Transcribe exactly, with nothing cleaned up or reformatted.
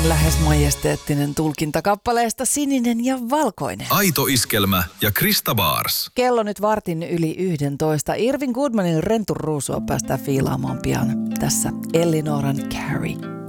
Lähes majesteettinen tulkinta kappaleesta Sininen ja valkoinen. Aito iskelmä ja Krista Bars. Kello nyt vartin yli yhdentoista. Irvin Goodmanin Rentu Ruusua päästään fiilaamaan pian tässä Ellinoran Carrie.